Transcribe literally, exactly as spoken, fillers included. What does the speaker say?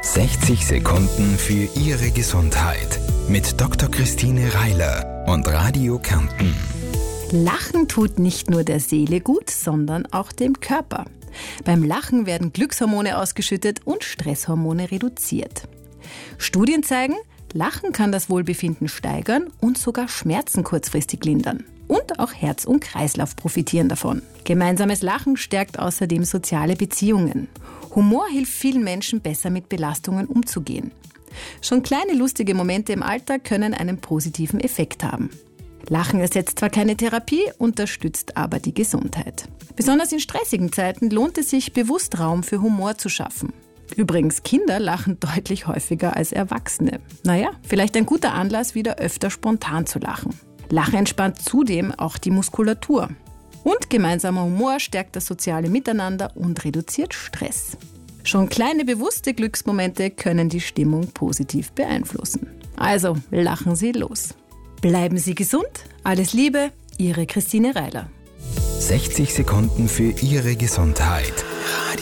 sechzig Sekunden für Ihre Gesundheit mit Doktor Christine Reiler und Radio Kärnten. Lachen tut nicht nur der Seele gut, sondern auch dem Körper. Beim Lachen werden Glückshormone ausgeschüttet und Stresshormone reduziert. Studien zeigen, Lachen kann das Wohlbefinden steigern und sogar Schmerzen kurzfristig lindern. Und auch Herz und Kreislauf profitieren davon. Gemeinsames Lachen stärkt außerdem soziale Beziehungen. Humor hilft vielen Menschen, besser mit Belastungen umzugehen. Schon kleine lustige Momente im Alltag können einen positiven Effekt haben. Lachen ersetzt zwar keine Therapie, unterstützt aber die Gesundheit. Besonders in stressigen Zeiten lohnt es sich, bewusst Raum für Humor zu schaffen. Übrigens, Kinder lachen deutlich häufiger als Erwachsene. Naja, vielleicht ein guter Anlass, wieder öfter spontan zu lachen. Lachen entspannt zudem auch die Muskulatur. Und gemeinsamer Humor stärkt das soziale Miteinander und reduziert Stress. Schon kleine bewusste Glücksmomente können die Stimmung positiv beeinflussen. Also lachen Sie los. Bleiben Sie gesund. Alles Liebe, Ihre Christine Reiler. sechzig Sekunden für Ihre Gesundheit.